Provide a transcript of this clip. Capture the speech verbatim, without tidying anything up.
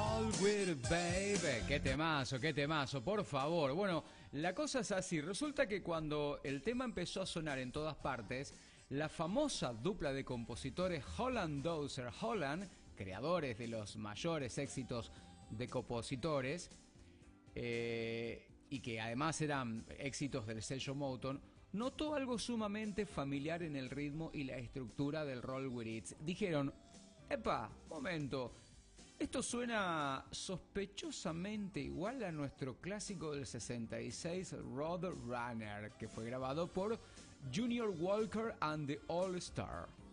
Roll with it, baby. Qué temazo, qué temazo, por favor. Bueno, la cosa es así. Resulta que cuando el tema empezó a sonar en todas partes, la famosa dupla de compositores Holland Dozier Holland, creadores de los mayores éxitos de compositores, eh, y que además eran éxitos del sello Motown, notó algo sumamente familiar en el ritmo y la estructura del Roll with It. Dijeron, epa, momento, esto suena sospechosamente igual a nuestro clásico del sesenta y seis, Road Runner, que fue grabado por Junior Walker and the All Star.